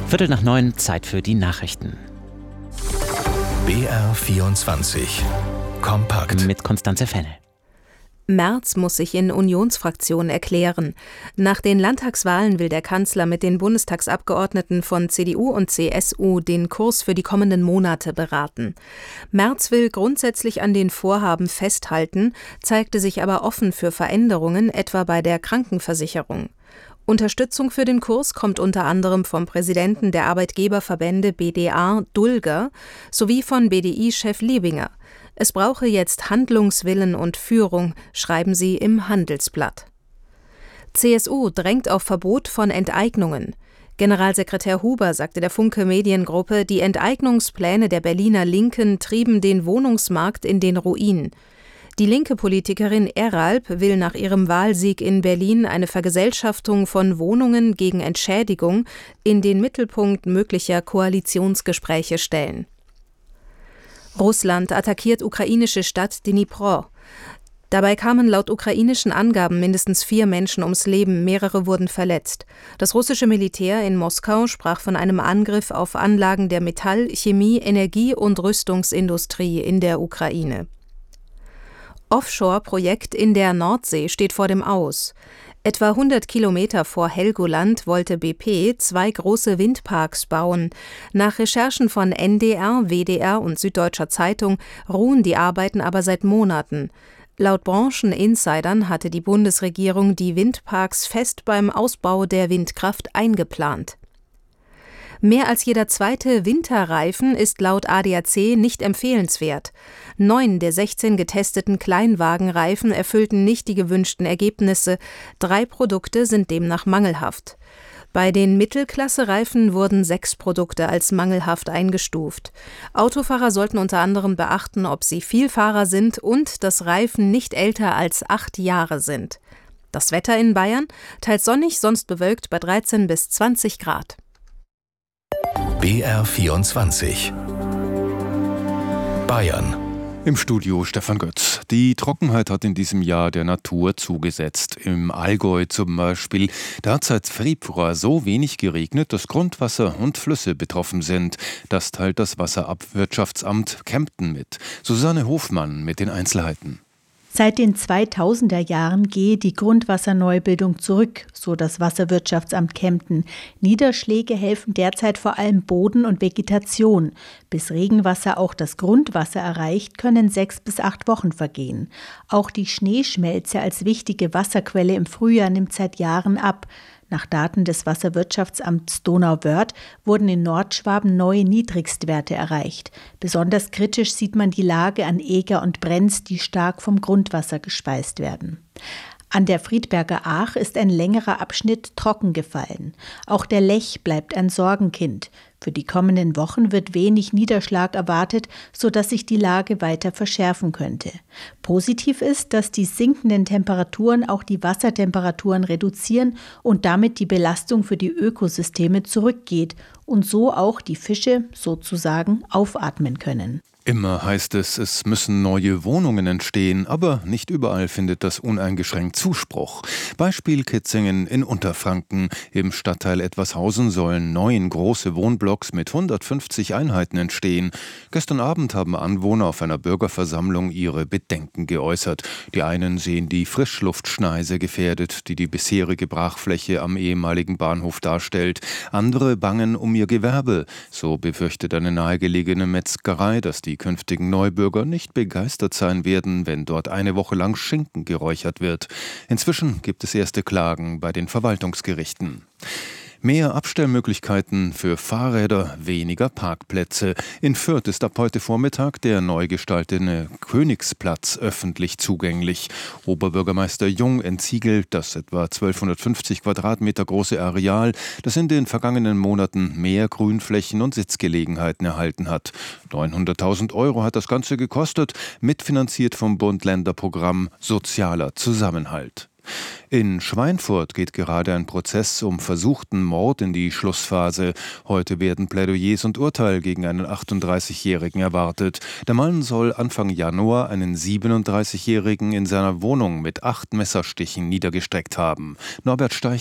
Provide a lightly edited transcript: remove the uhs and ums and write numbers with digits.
8:45, Zeit für die Nachrichten. BR24 Kompakt Mit Constanze Fennel. Merz muss sich in Unionsfraktion erklären. Nach den Landtagswahlen will der Kanzler mit den Bundestagsabgeordneten von CDU und CSU den Kurs für die kommenden Monate beraten. Merz will grundsätzlich an den Vorhaben festhalten, zeigte sich aber offen für Veränderungen, etwa bei der Krankenversicherung. Unterstützung für den Kurs kommt unter anderem vom Präsidenten der Arbeitgeberverbände BDA, Dulger, sowie von BDI-Chef Liebinger. Es brauche jetzt Handlungswillen und Führung, schreiben sie im Handelsblatt. CSU drängt auf Verbot von Enteignungen. Generalsekretär Huber sagte der Funke Mediengruppe, die Enteignungspläne der Berliner Linken trieben den Wohnungsmarkt in den Ruin. Die linke Politikerin Eralp will nach ihrem Wahlsieg in Berlin eine Vergesellschaftung von Wohnungen gegen Entschädigung in den Mittelpunkt möglicher Koalitionsgespräche stellen. Russland attackiert ukrainische Stadt Dnipro. Dabei kamen laut ukrainischen Angaben mindestens 4 Menschen ums Leben, mehrere wurden verletzt. Das russische Militär in Moskau sprach von einem Angriff auf Anlagen der Metall-, Chemie-, Energie- und Rüstungsindustrie in der Ukraine. Offshore-Projekt in der Nordsee steht vor dem Aus. Etwa 100 Kilometer vor Helgoland wollte BP 2 große Windparks bauen. Nach Recherchen von NDR, WDR und Süddeutscher Zeitung ruhen die Arbeiten aber seit Monaten. Laut Brancheninsidern hatte die Bundesregierung die Windparks fest beim Ausbau der Windkraft eingeplant. Mehr als jeder zweite Winterreifen ist laut ADAC nicht empfehlenswert. 9 der 16 getesteten Kleinwagenreifen erfüllten nicht die gewünschten Ergebnisse. 3 Produkte sind demnach mangelhaft. Bei den Mittelklasse-Reifen wurden 6 Produkte als mangelhaft eingestuft. Autofahrer sollten unter anderem beachten, ob sie Vielfahrer sind und dass Reifen nicht älter als 8 Jahre sind. Das Wetter in Bayern: teils sonnig, sonst bewölkt bei 13 bis 20 Grad. BR24 Bayern. Im Studio Stefan Götz. Die Trockenheit hat in diesem Jahr der Natur zugesetzt. Im Allgäu zum Beispiel. Da hat seit Februar so wenig geregnet, dass Grundwasser und Flüsse betroffen sind. Das teilt das Wasserabwirtschaftsamt Kempten mit. Susanne Hofmann mit den Einzelheiten. Seit den 2000er Jahren gehe die Grundwasserneubildung zurück, so das Wasserwirtschaftsamt Kempten. Niederschläge helfen derzeit vor allem Boden und Vegetation. Bis Regenwasser auch das Grundwasser erreicht, können 6 bis 8 Wochen vergehen. Auch die Schneeschmelze als wichtige Wasserquelle im Frühjahr nimmt seit Jahren ab. Nach Daten des Wasserwirtschaftsamts Donauwörth wurden in Nordschwaben neue Niedrigstwerte erreicht. Besonders kritisch sieht man die Lage an Eger und Brenz, die stark vom Grundwasser gespeist werden. An der Friedberger Aach ist ein längerer Abschnitt trocken gefallen. Auch der Lech bleibt ein Sorgenkind. Für die kommenden Wochen wird wenig Niederschlag erwartet, sodass sich die Lage weiter verschärfen könnte. Positiv ist, dass die sinkenden Temperaturen auch die Wassertemperaturen reduzieren und damit die Belastung für die Ökosysteme zurückgeht und so auch die Fische sozusagen aufatmen können. Immer heißt es, es müssen neue Wohnungen entstehen, aber nicht überall findet das uneingeschränkt Zuspruch. Beispiel Kitzingen in Unterfranken. Im Stadtteil Etwashausen sollen 9 große Wohnblocks mit 150 Einheiten entstehen. Gestern Abend haben Anwohner auf einer Bürgerversammlung ihre Bedenken geäußert. Die einen sehen die Frischluftschneise gefährdet, die die bisherige Brachfläche am ehemaligen Bahnhof darstellt. Andere bangen um ihr Gewerbe. So befürchtet eine nahegelegene Metzgerei, dass die künftigen Neubürger nicht begeistert sein werden, wenn dort eine Woche lang Schinken geräuchert wird. Inzwischen gibt es erste Klagen bei den Verwaltungsgerichten. Mehr Abstellmöglichkeiten für Fahrräder, weniger Parkplätze. In Fürth ist ab heute Vormittag der neu gestaltete Königsplatz öffentlich zugänglich. Oberbürgermeister Jung entsiegelt das etwa 1250 Quadratmeter große Areal, das in den vergangenen Monaten mehr Grünflächen und Sitzgelegenheiten erhalten hat. 900.000 € hat das Ganze gekostet, mitfinanziert vom Bund-Länder-Programm Sozialer Zusammenhalt. In Schweinfurt geht gerade ein Prozess um versuchten Mord in die Schlussphase. Heute werden Plädoyers und Urteil gegen einen 38-Jährigen erwartet. Der Mann soll Anfang Januar einen 37-Jährigen in seiner Wohnung mit 8 Messerstichen niedergestreckt haben. Norbert Steich